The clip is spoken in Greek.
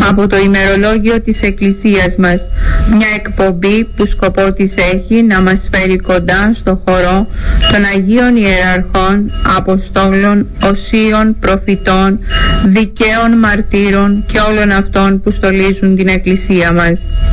από το ημερολόγιο της Εκκλησίας μας, μια εκπομπή που σκοπό της έχει να μας φέρει κοντά στο χορό των Αγίων Ιεραρχών, Αποστόλων, Οσίων, Προφητών, Δικαίων Μαρτύρων και όλων αυτών που στολίζουν την Εκκλησία μας.